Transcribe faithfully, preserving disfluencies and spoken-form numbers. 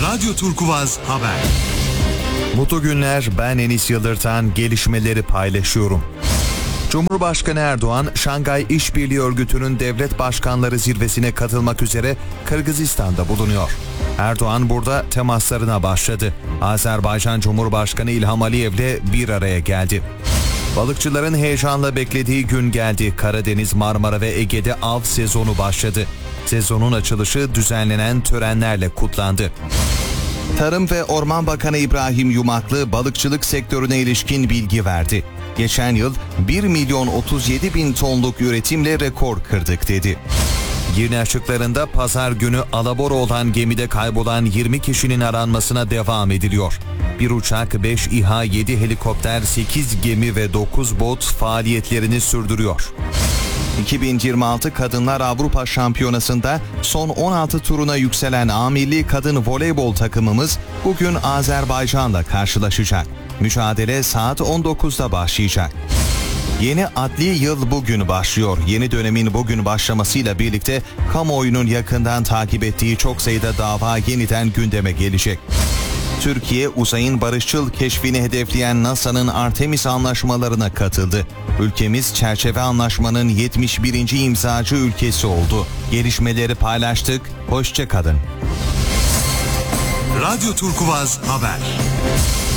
Radyo Turkuvaz Haber. Mutlu günler, ben Enis Yıldırtan, gelişmeleri paylaşıyorum. Cumhurbaşkanı Erdoğan, Şangay İşbirliği Örgütü'nün devlet başkanları zirvesine katılmak üzere Kırgızistan'da bulunuyor. Erdoğan burada temaslarına başladı. Azerbaycan Cumhurbaşkanı İlham Aliyev'le bir araya geldi. Balıkçıların heyecanla beklediği gün geldi. Karadeniz, Marmara ve Ege'de av sezonu başladı. Sezonun açılışı düzenlenen törenlerle kutlandı. Tarım ve Orman Bakanı İbrahim Yumaklı balıkçılık sektörüne ilişkin bilgi verdi. Geçen yıl bir milyon otuz yedi bin tonluk üretimle rekor kırdık dedi. Girne açıklarında pazar günü alabora olan gemide kaybolan yirmi kişinin aranmasına devam ediliyor. Bir uçak, beş İHA, yedi helikopter, sekiz gemi ve dokuz bot faaliyetlerini sürdürüyor. iki bin yirmi altı Kadınlar Avrupa Şampiyonası'nda son on altı turuna yükselen A Milli Kadın Voleybol takımımız bugün Azerbaycan'la karşılaşacak. Mücadele saat on dokuzda başlayacak. Yeni adli yıl bugün başlıyor. Yeni dönemin bugün başlamasıyla birlikte kamuoyunun yakından takip ettiği çok sayıda dava yeniden gündeme gelecek. Türkiye, uzayın barışçıl keşfini hedefleyen NASA'nın Artemis anlaşmalarına katıldı. Ülkemiz çerçeve anlaşmanın yetmiş birinci imzacı ülkesi oldu. Gelişmeleri paylaştık, hoşça kalın. Radyo Turkuvaz Haber.